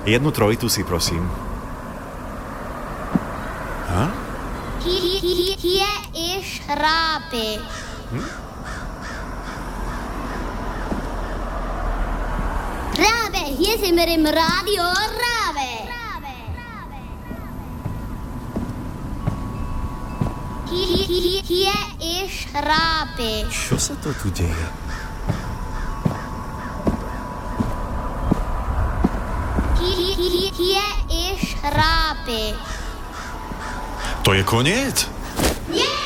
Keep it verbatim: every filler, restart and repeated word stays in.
Jednu trojitu si, prosím. Ha? Hier ist Rabe. Hm? Rabe, hier sind wir im Radio Rabe. Hier ist Rabe. Čo sa to tu deje? Hier ist Rabe. To je koniec?